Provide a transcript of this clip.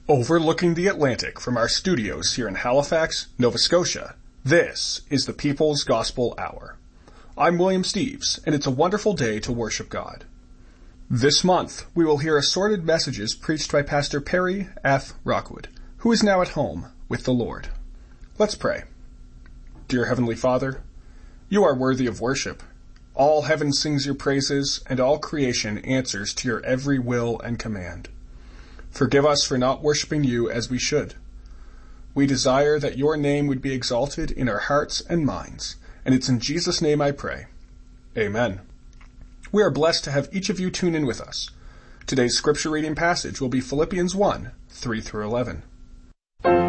Overlooking the Atlantic from our studios here in Halifax, Nova Scotia, this is the People's Gospel Hour. I'm William Steves, and it's a wonderful day to worship God. This month, we will hear assorted messages preached by Pastor Perry F. Rockwood, who is now at home with the Lord. Let's pray. Dear Heavenly Father, you are worthy of worship. All heaven sings your praises, and all creation answers to your every will and command. Forgive us for not worshiping you as we should. We desire that your name would be exalted in our hearts and minds, and it's in Jesus' name I pray. Amen. We are blessed to have each of you tune in with us. Today's scripture reading passage will be Philippians 1, 3 through 11.